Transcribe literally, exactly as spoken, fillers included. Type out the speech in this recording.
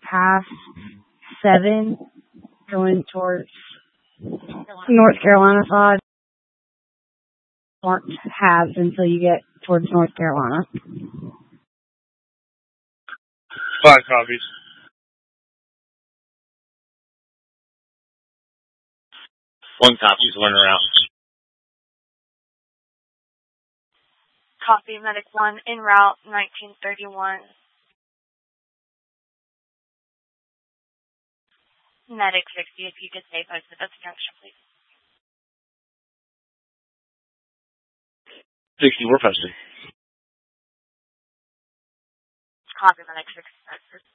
past seven going towards North Carolina side. Aren't halves until you get towards North Carolina. Five copies. One copy is one around. Copy, Medic one, en route, nineteen thirty-one. Medic sixty, if you could stay posted at the junction, please. sixty, we're posted. Copy, Medic sixty.